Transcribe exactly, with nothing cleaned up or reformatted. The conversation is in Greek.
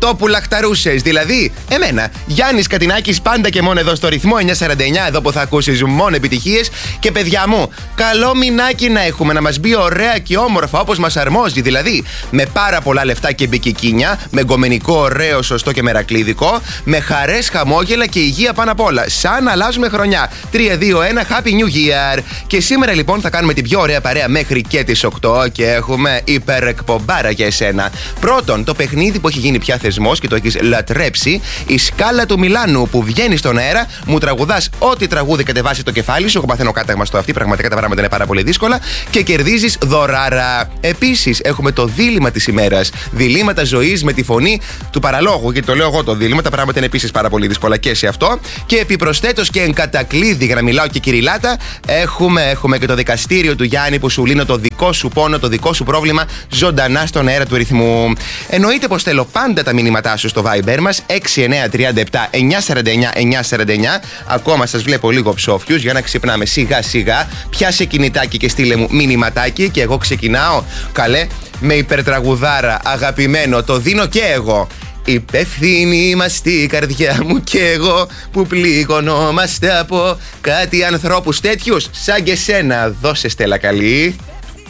αυτό που λαχταρούσες. Δηλαδή, εμένα, Γιάννης Κατινάκης, πάντα και μόνο εδώ στο ρυθμό εννιακόσια σαράντα εννιά, εδώ που θα ακούσεις μόνο επιτυχίες. Και παιδιά μου, καλό μηνάκι να έχουμε, να μας μπει ωραία και όμορφα όπως μας αρμόζει. Δηλαδή, με πάρα πολλά λεφτά και μπικικίνια, με γκομενικό, ωραίο, σωστό και μερακλίδικο, με χαρές, χαμόγελα και υγεία πάνω απ' όλα. Σαν να αλλάζουμε χρονιά. τρία, δύο, ένα, Happy New Year! Και σήμερα λοιπόν θα κάνουμε την πιο ωραία παρέα μέχρι και τις οκτώ και έχουμε υπερεκπομπάρα για εσένα. Πρώτον, το παιχνίδι που έχει γίνει πια θεσμός και το έχεις λατρέψει, η σκάλα του Μιλάνου που βγαίνει στον αέρα, μου τραγουδάς ό,τι τραγούδι κατεβάσει το κεφάλι σου. Εγώ παθαίνω κάταγμα στο αυτή, πραγματικά τα πράγματα είναι πάρα πολύ δύσκολα και κερδίζεις δωράρα. Επίσης, έχουμε το δίλημμα της ημέρας. Διλήμματα ζωής με τη φωνή του παραλόγου. Γιατί το λέω εγώ το δίλημμα, τα πράγματα είναι επίσης πάρα πολύ δύσκολα και σε αυτό. Και επιπροσθέτως και εν κατακλείδη, για να μιλάω και κυριλάτα, έχουμε, έχουμε και το δικαστήριο του Γιάννη που σου λύνω το δικό σου πόνο, το δικό σου πρόβλημα ζωντανά στον αέρα του ρυθμού. Εννοείται πως θέλω πάντα τα μηνύματά σου στο Viber μας έξι εννιά τρία επτά εννιακόσια σαράντα εννιά εννιακόσια σαράντα εννιά. Ακόμα σας βλέπω λίγο ψόφιους για να ξυπνάμε σιγά σιγά. Πιάσε κινητάκι και στείλε μου μηνυματάκι και εγώ ξεκινάω. Καλέ, με υπερτραγουδάρα, αγαπημένο, το δίνω και εγώ. Υπεύθυνοι είμαστε η καρδιά μου και εγώ που πληγωνόμαστε από κάτι ανθρώπους τέτοιους σαν και σένα. Δώσε Στέλλα καλή.